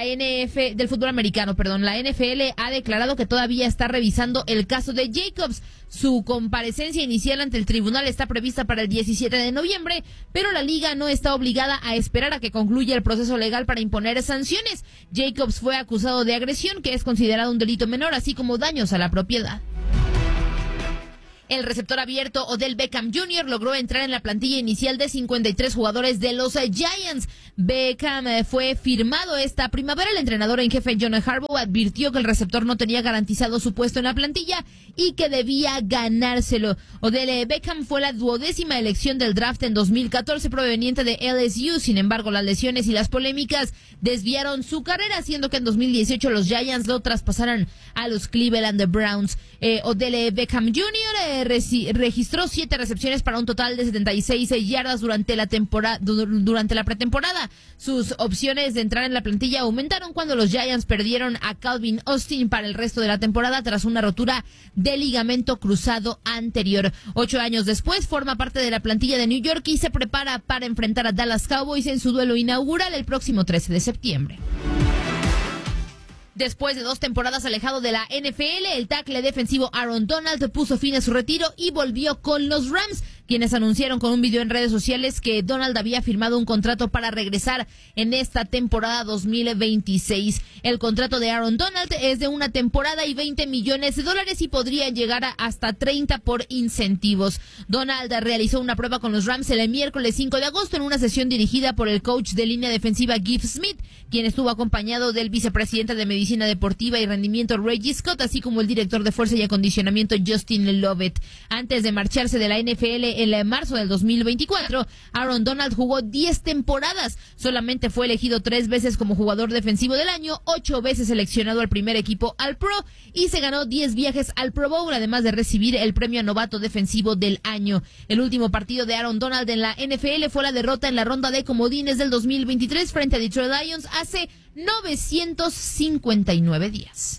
NFL ha declarado que todavía está revisando el caso de Jacobs. Su comparecencia inicial ante el tribunal está prevista para el 17 de noviembre, pero la liga no está obligada a esperar a que concluya el proceso legal para imponer sanciones. Jacobs fue acusado de agresión, que es considerado un delito menor, así como daños a la propiedad. El receptor abierto Odell Beckham Jr. logró entrar en la plantilla inicial de 53 jugadores de los Giants. Beckham fue firmado esta primavera. El entrenador en jefe John Harbaugh advirtió que el receptor no tenía garantizado su puesto en la plantilla y que debía ganárselo. Odell Beckham fue la 12ª elección del draft en 2014 proveniente de LSU. Sin embargo, las lesiones y las polémicas desviaron su carrera, haciendo que en 2018 los Giants lo traspasaran a los Cleveland Browns. Odell Beckham Jr. Registró 7 recepciones para un total de 76 yardas durante la pretemporada. Sus opciones de entrar en la plantilla aumentaron cuando los Giants perdieron a Calvin Austin para el resto de la temporada tras una rotura de ligamento cruzado anterior. 8 años después forma parte de la plantilla de New York y se prepara para enfrentar a Dallas Cowboys en su duelo inaugural el próximo 13 de septiembre. Después de 2 temporadas alejado de la NFL, el tackle defensivo Aaron Donald puso fin a su retiro y volvió con los Rams, quienes anunciaron con un video en redes sociales que Donald había firmado un contrato para regresar en esta temporada 2026. El contrato de Aaron Donald es de 1 temporada y $20 millones y podría llegar a hasta 30 por incentivos. Donald realizó una prueba con los Rams el miércoles 5 de agosto en una sesión dirigida por el coach de línea defensiva Giff Smith, quien estuvo acompañado del vicepresidente de Medicina Deportiva y Rendimiento Reggie Scott, así como el director de Fuerza y Acondicionamiento Justin Lovett. Antes de marcharse de la NFL en marzo del 2024, Aaron Donald jugó 10 temporadas. Solamente fue elegido 3 veces como jugador defensivo del año, 8 veces seleccionado al primer equipo al Pro y se ganó 10 viajes al Pro Bowl, además de recibir el premio a novato defensivo del año. El último partido de Aaron Donald en la NFL fue la derrota en la ronda de comodines del 2023 frente a Detroit Lions hace 959 días.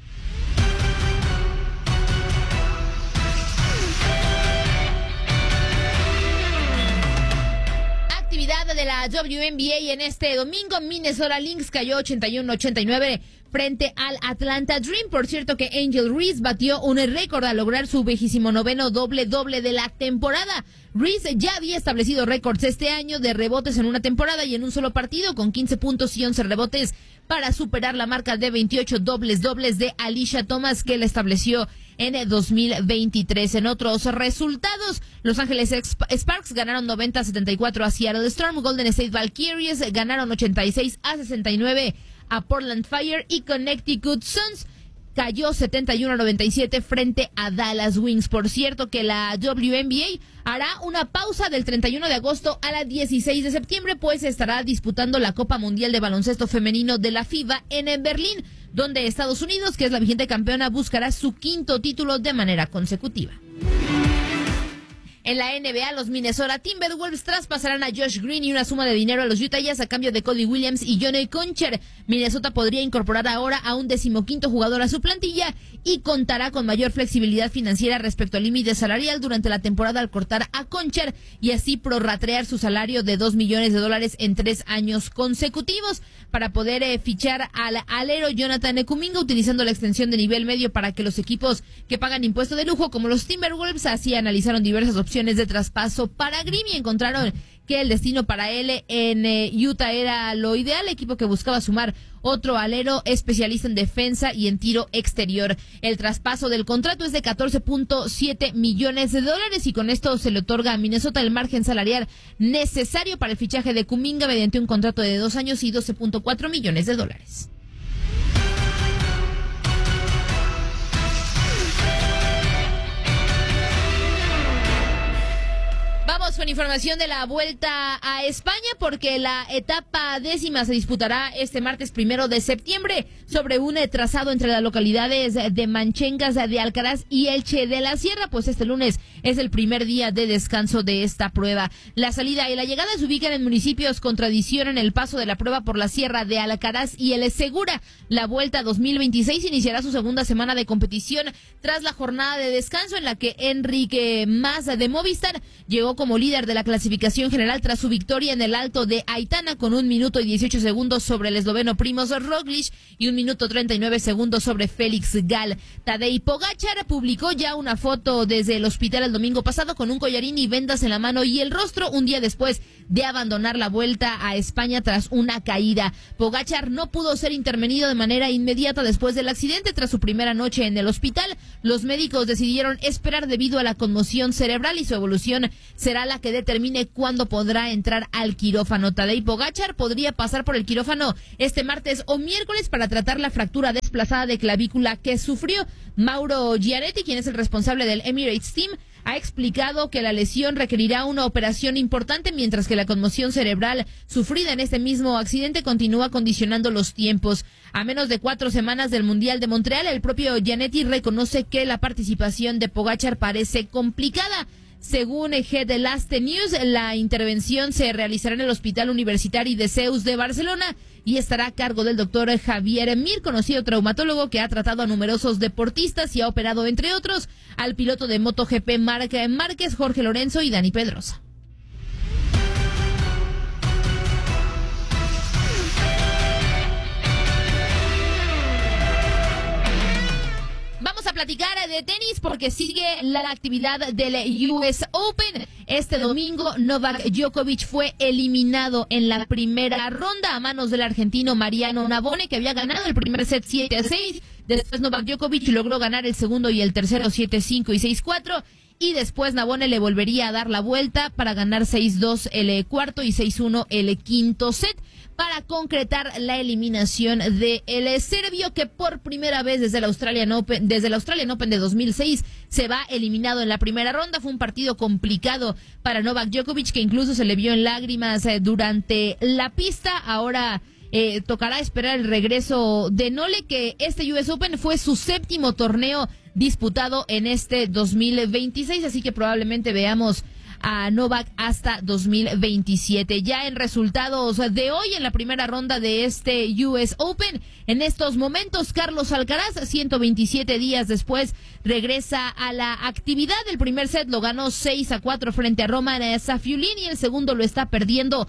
Actividad de la WNBA en este domingo. Minnesota Lynx cayó 81-89 frente al Atlanta Dream. Por cierto que Angel Reese batió un récord al lograr su 29º doble-doble de la temporada. Reese ya había establecido récords este año de rebotes en una temporada y en un solo partido, con 15 puntos y 11 rebotes, para superar la marca de 28 dobles-dobles de Alicia Thomas, que la estableció en el 2023. En otros resultados, Los Ángeles Sparks ganaron 90-74 a Seattle Storm, Golden State Valkyries ganaron 86-69 a Portland Fire y Connecticut Suns cayó 71-97 frente a Dallas Wings. Por cierto que la WNBA hará una pausa del 31 de agosto a la 16 de septiembre, pues estará disputando la Copa Mundial de Baloncesto Femenino de la FIBA en Berlín, donde Estados Unidos, que es la vigente campeona, buscará su 5º título de manera consecutiva. En la NBA, los Minnesota Timberwolves traspasarán a Josh Green y una suma de dinero a los Utah Jazz a cambio de Cody Williams y Johnny Concher. Minnesota podría incorporar ahora a un 15º jugador a su plantilla y contará con mayor flexibilidad financiera respecto al límite salarial durante la temporada al cortar a Concher y así prorratear su salario de $2 millones en 3 años consecutivos, para poder fichar al alero Jonathan Kuminga, utilizando la extensión de nivel medio para que los equipos que pagan impuesto de lujo, como los Timberwolves, así analizaron diversas opciones de traspaso para Green y encontraron que el destino para él en Utah era lo ideal, equipo que buscaba sumar otro alero especialista en defensa y en tiro exterior. El traspaso del contrato es de $14.7 millones y con esto se le otorga a Minnesota el margen salarial necesario para el fichaje de Kuminga mediante un contrato de 2 años y $12.4 millones. Vamos con información de la Vuelta a España, porque la etapa 10ª se disputará este martes 1 de septiembre sobre un trazado entre las localidades de Manchengas de Alcaraz y Elche de la Sierra, pues este lunes es el primer día de descanso de esta prueba. La salida y la llegada se ubican en municipios con tradición en el paso de la prueba por la Sierra de Alcaraz y El Segura. La Vuelta 2026 iniciará su segunda semana de competición tras la jornada de descanso en la que Enrique Mas de Movistar llegó como líder de la clasificación general tras su victoria en el Alto de Aitana con 1 minuto y 18 segundos sobre el esloveno Primož Roglič y 1 minuto 39 segundos sobre Félix Gall. Tadej Pogačar publicó ya una foto desde el hospital el domingo pasado con un collarín y vendas en la mano y el rostro, un día después de abandonar la Vuelta a España tras una caída. Pogačar no pudo ser intervenido de manera inmediata después del accidente. Tras su primera noche en el hospital, los médicos decidieron esperar debido a la conmoción cerebral y su evolución será la que determine cuándo podrá entrar al quirófano. Tadej Pogačar podría pasar por el quirófano este martes o miércoles para tratar la fractura desplazada de clavícula que sufrió. Mauro Gianetti, quien es el responsable del Emirates Team, ha explicado que la lesión requerirá una operación importante, mientras que la conmoción cerebral sufrida en este mismo accidente continúa condicionando los tiempos. A menos de 4 semanas del Mundial de Montreal, el propio Gianetti reconoce que la participación de Pogačar parece complicada. Según The Last News, la intervención se realizará en el Hospital Universitari de Zeus de Barcelona y estará a cargo del doctor Javier Mir, conocido traumatólogo que ha tratado a numerosos deportistas y ha operado, entre otros, al piloto de MotoGP Marc Márquez, Jorge Lorenzo y Dani Pedrosa. Vamos a platicar de tenis porque sigue la actividad del US Open. Este domingo Novak Djokovic fue eliminado en la primera ronda a manos del argentino Mariano Navone, que había ganado el primer set 7-6. Después Novak Djokovic logró ganar el segundo y el tercero 7-5 y 6-4. Y después Navone le volvería a dar la vuelta para ganar 6-2 el cuarto y 6-1 el quinto set, para concretar la eliminación de el serbio, que por primera vez desde el Australian Open de 2006 se va eliminado en la primera ronda. Fue un partido complicado para Novak Djokovic, que incluso se le vio en lágrimas durante la pista. Ahora tocará esperar el regreso de Nole, que este US Open fue su 7º torneo disputado en este 2026, así que probablemente veamos a Novak hasta 2027. Ya en resultados de hoy, en la primera ronda de este US Open, en estos momentos Carlos Alcaraz, 127 días después, regresa a la actividad. El primer set lo ganó 6-4 frente a Roman Safiullin y el segundo lo está perdiendo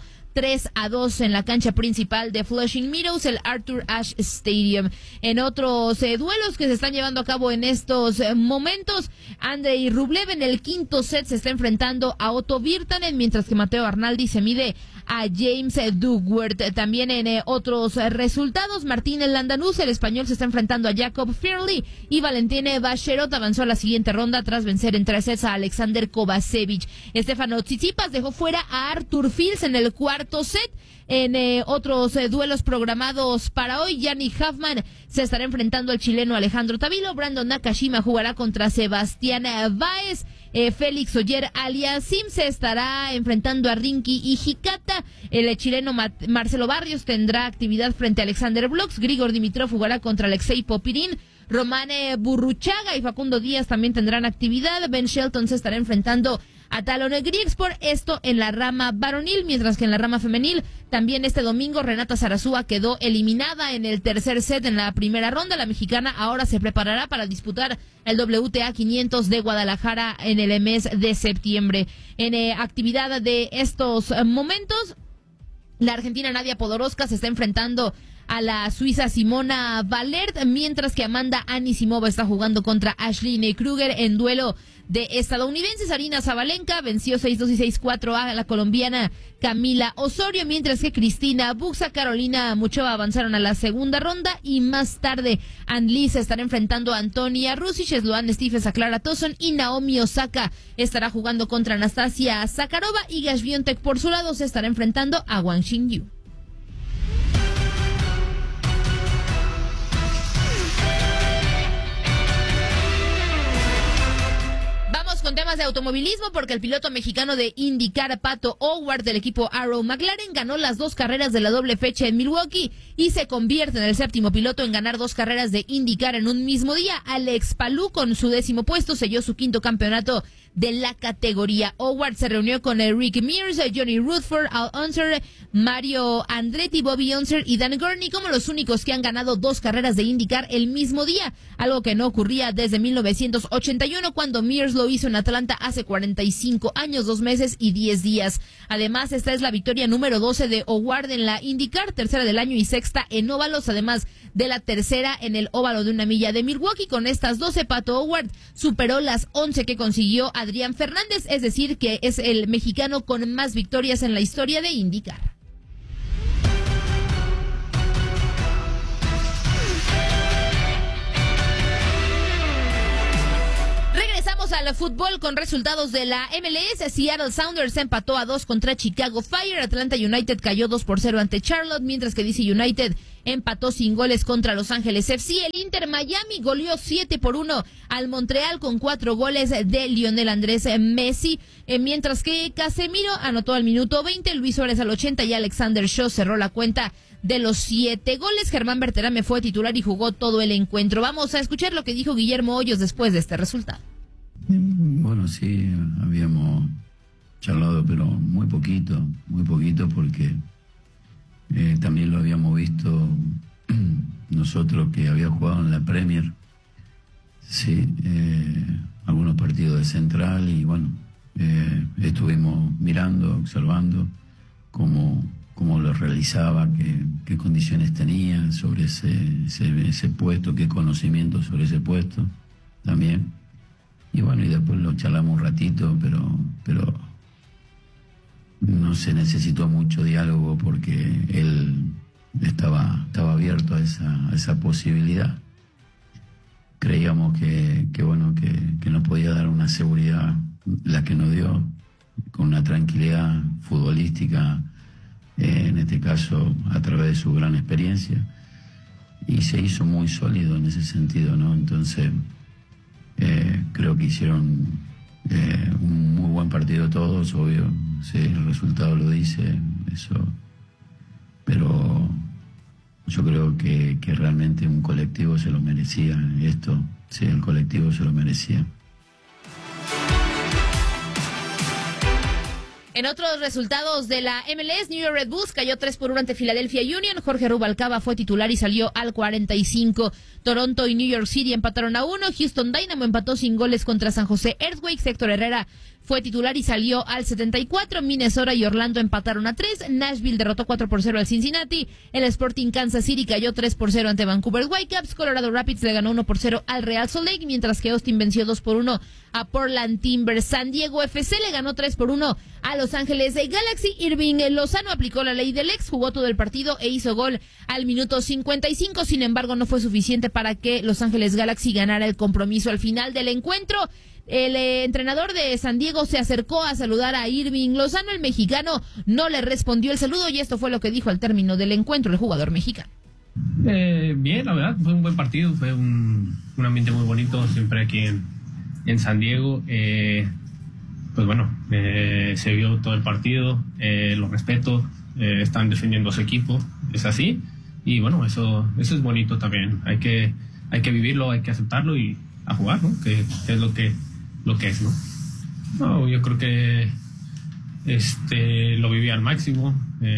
3-2 en la cancha principal de Flushing Meadows, el Arthur Ashe Stadium. En otros duelos que se están llevando a cabo en estos momentos, Andrei Rublev en el quinto set se está enfrentando a Otto Virtanen, mientras que Matteo Arnaldi se mide a James Duckworth. También en otros resultados, Martín Landanús, el español, se está enfrentando a Jacob Fairley y Valentín Bacherot avanzó a la siguiente ronda tras vencer en 3 sets a Alexander Kovacevic. Stefano Tsitsipas dejó fuera a Arthur Fils en el cuarto set. En otros duelos programados para hoy, Yannick Hoffman se estará enfrentando al chileno Alejandro Tavilo. Brandon Nakashima jugará contra Sebastián Báez. Félix Oyer Aliassime se estará enfrentando a Rinky Hijikata. El chileno Marcelo Barrios tendrá actividad frente a Alexander Blox. Grigor Dimitrov jugará contra Alexei Popirin. Romane Burruchaga y Facundo Díaz también tendrán actividad. Ben Shelton se estará enfrentando a Talon Griegsport, esto en la rama varonil, mientras que en la rama femenil también este domingo Renata Zarazúa quedó eliminada en el tercer set en la primera ronda. La mexicana ahora se preparará para disputar el WTA 500 de Guadalajara en el mes de septiembre. En actividad de estos momentos, la argentina Nadia Podoroska se está enfrentando a la suiza Simona Valert, mientras que Amanda Anisimova está jugando contra Ashley Kruger en duelo de estadounidenses. Arina Zabalenka venció 6-2 y 6-4 a la colombiana Camila Osorio, mientras que Cristina Buxa, Carolina Muchova avanzaron a la segunda ronda y más tarde Ann Lee se estará enfrentando a Antonia Rusic, Sloane Stephens a Clara Towson y Naomi Osaka estará jugando contra Anastasia Zakharova y Gash Biontek por su lado se estará enfrentando a Wang Xingyu. con temas de automovilismo porque el piloto mexicano de IndyCar, Pato O'Ward, del equipo Arrow McLaren, ganó las 2 carreras de la doble fecha en Milwaukee y se convierte en el 7º piloto en ganar 2 carreras de IndyCar en un mismo día. Alex Palou, con su 10º puesto, selló su 5º campeonato de la categoría. Howard se reunió con Rick Mears, Johnny Rutherford, Al Unser, Mario Andretti, Bobby Unser y Dan Gurney como los únicos que han ganado 2 carreras de IndyCar el mismo día, algo que no ocurría desde 1981 cuando Mears lo hizo en Atlanta hace 45 años, 2 meses y 10 días. Además, esta es la victoria número 12 de Howard en la IndyCar, tercera del año y sexta en óvalos, además de la tercera en el óvalo de 1 milla de Milwaukee. Con estas 12, Pato O'Ward superó las 11 que consiguió Adrián Fernández, es decir, que es el mexicano con más victorias en la historia de IndyCar. Regresamos al fútbol con resultados de la MLS. Seattle Sounders empató a 2 contra Chicago Fire. Atlanta United cayó 2-0 ante Charlotte, mientras que DC United empató sin goles contra Los Ángeles FC. El Inter Miami goleó 7-1 al Montreal con 4 goles de Lionel Andrés Messi, mientras que Casemiro anotó al minuto 20, Luis Suárez al 80 y Alexander Shaw cerró la cuenta de los 7 goles. Germán Berterame fue titular y jugó todo el encuentro. Vamos a escuchar lo que dijo Guillermo Hoyos después de este resultado. Bueno, sí, habíamos charlado, pero muy poquito porque también lo habíamos visto nosotros que había jugado en la Premier, sí, algunos partidos de Central y bueno, estuvimos mirando, observando cómo lo realizaba, qué condiciones tenía sobre ese puesto, qué conocimiento sobre ese puesto también. Y bueno, y después lo charlamos un ratito, pero no se necesitó mucho diálogo porque él estaba abierto a esa posibilidad. Creíamos que nos podía dar una seguridad, la que nos dio, con una tranquilidad futbolística, en este caso a través de su gran experiencia, y se hizo muy sólido en ese sentido, ¿no? Entonces creo que hicieron un muy buen partido todos, obvio, sí, el resultado lo dice eso, pero yo creo que realmente un colectivo se lo merecía esto, sí, el colectivo se lo merecía. En otros resultados de la MLS, New York Red Bulls cayó 3-1 ante Philadelphia Union. Jorge Rubalcaba fue titular y salió al 45. Toronto y New York City empataron a 1. Houston Dynamo empató sin goles contra San José Earthquakes. Héctor Herrera fue titular y salió al 74. Minnesota y Orlando empataron a 3. Nashville derrotó 4-0 al Cincinnati. El Sporting Kansas City cayó 3-0 ante Vancouver Whitecaps. Colorado Rapids le ganó 1-0 al Real Salt Lake, mientras que Austin venció 2-1 a Portland Timbers. San Diego FC le ganó 3-1 a Los Ángeles Galaxy. Irving Lozano aplicó la ley del ex, jugó todo el partido e hizo gol al minuto 55. Sin embargo, no fue suficiente para que Los Ángeles Galaxy ganara el compromiso. Al final del encuentro, el entrenador de San Diego se acercó a saludar a Irving Lozano. El mexicano no le respondió el saludo y esto fue lo que dijo al término del encuentro el jugador mexicano. Bien, la verdad, fue un buen partido, fue un ambiente muy bonito siempre aquí en San Diego. Pues bueno, se vio todo el partido, lo respeto, están defendiendo a su equipo, es así, y bueno, eso es bonito también, hay que vivirlo, hay que aceptarlo y a jugar, ¿no? Que es lo que es, ¿no? No, yo creo que lo viví al máximo,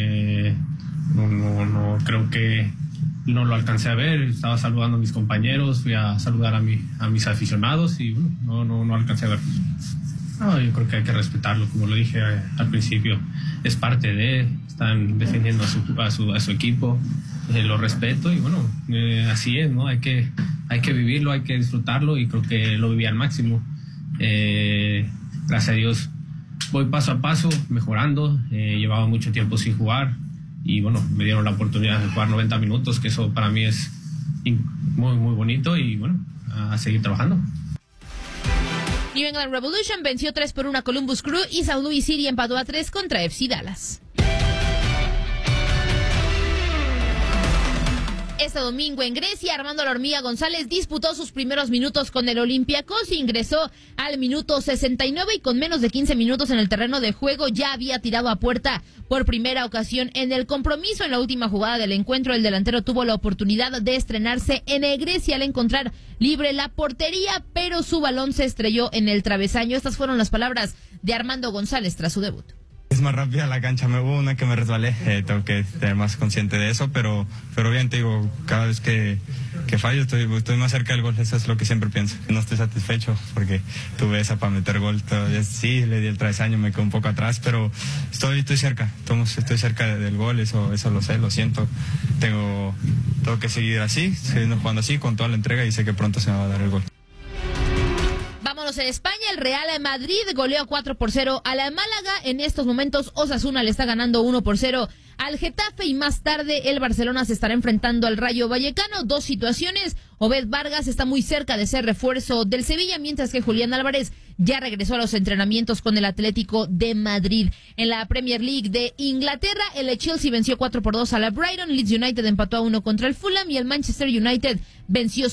no creo que no lo alcancé a ver, estaba saludando a mis compañeros, fui a saludar a mis aficionados y bueno, no alcancé a ver. No, yo creo que hay que respetarlo, como lo dije al principio, es parte están defendiendo a su equipo, lo respeto y bueno, así es, ¿no? Hay que vivirlo, hay que disfrutarlo y creo que lo viví al máximo. Gracias a Dios voy paso a paso mejorando, llevaba mucho tiempo sin jugar y bueno, me dieron la oportunidad de jugar 90 minutos, que eso para mí es muy, muy bonito y bueno, a seguir trabajando. New England Revolution venció 3-1 a Columbus Crew y St. Louis City empató a 3 contra FC Dallas. Este domingo en Grecia, Armando La Hormiga González disputó sus primeros minutos con el Olympiacos, ingresó al minuto 69 y con menos de 15 minutos en el terreno de juego ya había tirado a puerta por primera ocasión en el compromiso. En la última jugada del encuentro, el delantero tuvo la oportunidad de estrenarse en Grecia al encontrar libre la portería, pero su balón se estrelló en el travesaño. Estas fueron las palabras de Armando González tras su debut. Es más rápida la cancha, hubo una que me resbalé, tengo que ser más consciente de eso, pero bien, te digo, cada vez que fallo estoy más cerca del gol, eso es lo que siempre pienso. No estoy satisfecho porque tuve esa para meter gol, todavía sí, le di el travesaño, me quedé un poco atrás, pero estoy cerca, estoy cerca del gol, eso lo sé, lo siento, tengo que seguir así, siguiendo jugando así, con toda la entrega y sé que pronto se me va a dar el gol. Vámonos en España, el Real Madrid goleó 4-0 a la Málaga. En estos momentos Osasuna le está ganando 1-0 al Getafe y más tarde el Barcelona se estará enfrentando al Rayo Vallecano. Dos situaciones, Obed Vargas está muy cerca de ser refuerzo del Sevilla, mientras que Julián Álvarez ya regresó a los entrenamientos con el Atlético de Madrid. En la Premier League de Inglaterra, el Chelsea venció 4-2 a la Brighton, Leeds United empató a 1 contra el Fulham y el Manchester United venció